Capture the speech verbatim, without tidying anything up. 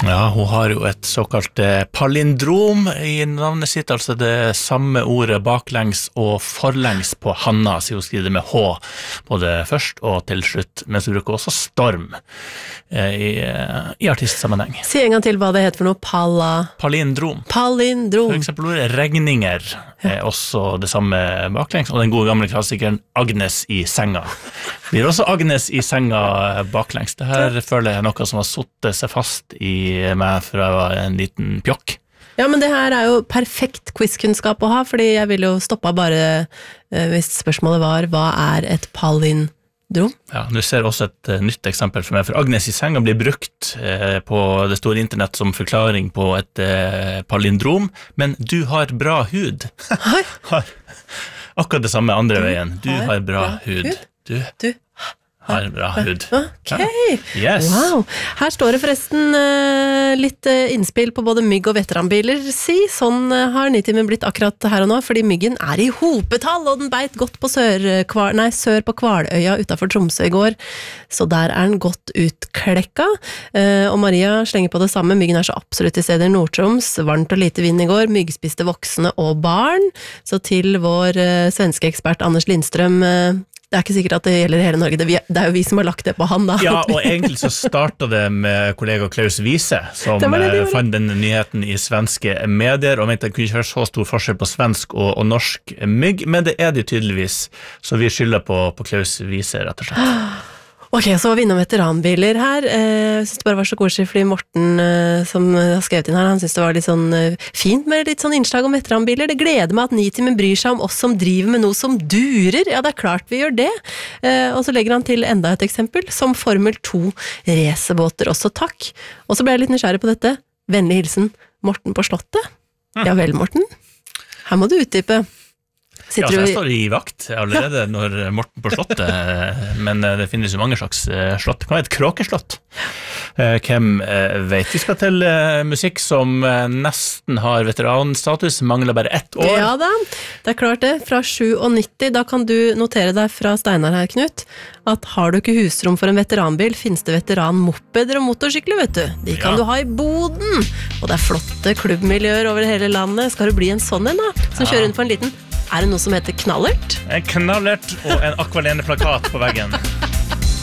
Ja, hun har jo et såkalt palindrom i navnet sitt, altså det samme ordet baklengs og forlengs på Hanna, så hun skriver det med H, både først og til slutt, men så bruker hun også storm eh, i, i artistsammenheng. Si en gang til hva det heter for noe, Palla... Palindrom. Palindrom. For eksempel ordet regninger er også det samme baklengs, og den gode gamle klassikeren Agnes i senga. Blir også Agnes i senga baklengs. Det her føler jeg er noe som har suttet seg fast i meg fra jeg var en liten pjokk. Ja, men det her er jo perfekt quizkunnskap å ha, fordi jeg ville jo stoppet bare eh, hvis spørsmålet var, hva er et palindrom? Ja, du ser også et uh, nytt eksempel for meg, for Agnes i senga blir brukt uh, på det store internett som forklaring på et uh, palindrom, men du har bra hud. Har akkurat det samme andre veien. Du har, har bra, bra hud. hud. Du, du har bra hud. Ok, ja. Yes. Wow. Her står det forresten uh, litt uh, innspill på både mygg og veteranbiler, si. Sånn uh, har Nitimen blitt akkurat her og nå, fordi myggen er i hopetall, og den beit godt på sør, kvar, nei, sør på Kvaløya utenfor Tromsø i går, så der er den godt utklekka. Uh, og Maria slenger på det samme, myggen er så absolutt i stedet i Nord-Troms, varmt og lite vind i går, myggspiste voksne og barn, så til vår uh, svenske ekspert Anders Lindstrøm, uh, det er ikke sikkert at det gjelder hele Norge, det er jo vi som har lagt det på han da. Ja, og egentlig så startet det med kollega Klaus Wiese, som det det de fant denne nyheten i svenske medier, og mente det kunne ikke være så stor forskjell på svensk og, og norsk mygg, men det er det tydeligvis, så vi skylder på, på Klaus Wiese, rett og slett. Ok, så var vi innom veteranbiler her. Jeg synes det bare var så koselig, fordi Morten, som har skrevet inn her, han synes det var litt sånn fint med litt sånn innslag om veteranbiler. Det gleder meg at Nitimen bryr seg om oss som driver med noe som durer. Ja, det er klart vi gjør det. Og så legger han til enda et eksempel, som Formel to racerbåter. Også takk. Og så ble jeg litt nysgjerrig på dette. Vennlig hilsen, Morten på Slottet. Ja vel, Morten. Her må du utdype. Ja, så jeg står i vakt allerede når Morten på slottet, men det finnes jo mange slags slott. Hva er et kråkeslott? Hvem vet? Vi skal til musikk som nesten har veteranstatus, mangler bare ett år. Ja da, det er klart det. Fra nitti, da kan du notere deg fra Steinar her, Knut, at har du ikke husrom for en veteranbil, finnes det veteranmopeder og motorsykler, vet du. De kan ja. du ha i boden, og det er flotte klubbmiljøer over hele landet. Skal du bli en sånn en da, som ja. kjører rundt på en liten... Er det noe som heter knallert? En knallert og en akvalene plakat på veggen.